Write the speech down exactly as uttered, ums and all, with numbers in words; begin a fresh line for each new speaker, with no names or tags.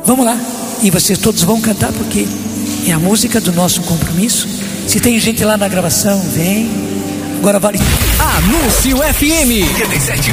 Vamos lá. E vocês todos vão cantar porque é a música do nosso compromisso. Se tem gente lá na gravação, vem. Agora vale.
Anúncio F M.